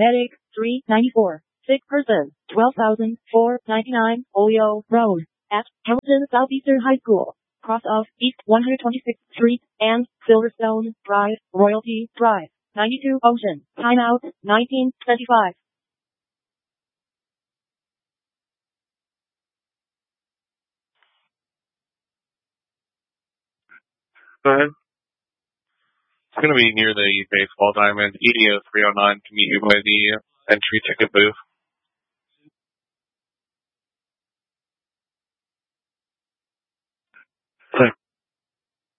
Medic, 394. Sick person, 12,499, Oleo Road, at Hamilton Southeastern High School, cross of East 126th Street and Silverstone Drive, Royalty Drive, 92 Ocean, timeout, 1925. Go ahead. It's going to be near the baseball diamond. EDO 309 to meet you by the entry ticket booth.